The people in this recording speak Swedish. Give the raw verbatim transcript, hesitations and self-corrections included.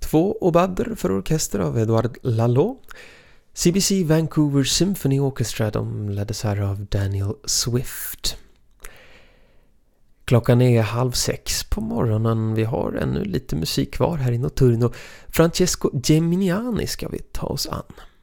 Två obader för orkester av Edouard Lalo. C B C Vancouver Symphony Orchestra, de leddes här av Daniel Swift. Klockan är halv sex på morgonen. Vi har ännu lite musik kvar här i Notturno. Francesco Geminiani ska vi ta oss an.